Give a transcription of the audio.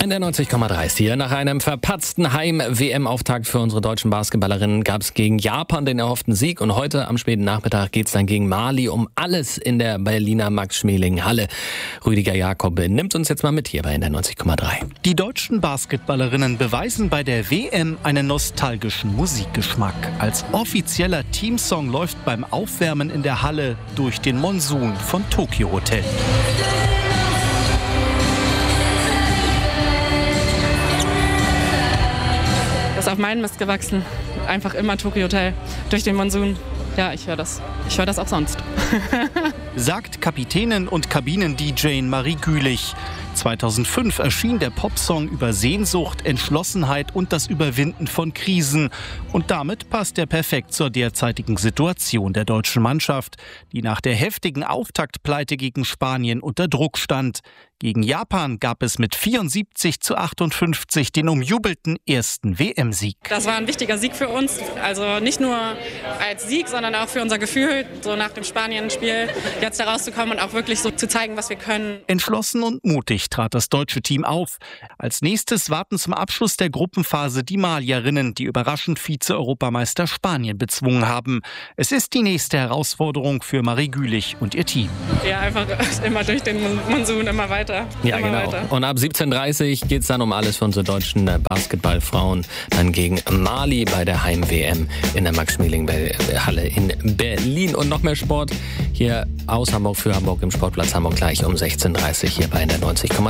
In der 90,3 ist hier. Nach einem verpatzten Heim-WM-Auftakt für unsere deutschen Basketballerinnen gab es gegen Japan den erhofften Sieg. Und heute am späten Nachmittag geht es dann gegen Mali um alles in der Berliner Max-Schmeling-Halle. Rüdiger Jakob nimmt uns jetzt mal mit hier bei in der 90,3. Die deutschen Basketballerinnen beweisen bei der WM einen nostalgischen Musikgeschmack. Als offizieller Teamsong läuft beim Aufwärmen in der Halle durch den Monsun von Tokyo Hotel. Das ist auf meinen Mist gewachsen. Einfach immer Tokyo Hotel durch den Monsun. Ja, ich höre das. Ich höre das auch sonst. Sagt Kapitänin und Kabinen-DJ Marie Gülich. 2005 erschien der Popsong über Sehnsucht, Entschlossenheit und das Überwinden von Krisen. Und damit passt er perfekt zur derzeitigen Situation der deutschen Mannschaft, die nach der heftigen Auftaktpleite gegen Spanien unter Druck stand. Gegen Japan gab es mit 74:58 den umjubelten ersten WM-Sieg. Das war ein wichtiger Sieg für uns. Also nicht nur als Sieg, sondern auch für unser Gefühl, so nach dem Spanien-Spiel jetzt da rauszukommen und auch wirklich so zu zeigen, was wir können. Entschlossen und mutig trat das deutsche Team auf. Als nächstes warten zum Abschluss der Gruppenphase die Malierinnen, die überraschend Vize-Europameister Spanien bezwungen haben. Es ist die nächste Herausforderung für Marie Gülich und ihr Team. Ja, einfach immer durch den Monsun, immer weiter. Ja, genau. Weiter. Und ab 17:30 geht es dann um alles für unsere deutschen Basketballfrauen. Dann gegen Mali bei der Heim-WM in der Max-Schmeling-Halle in Berlin. Und noch mehr Sport hier aus Hamburg für Hamburg im Sportplatz Hamburg gleich um 16:30 hier bei der 90,3.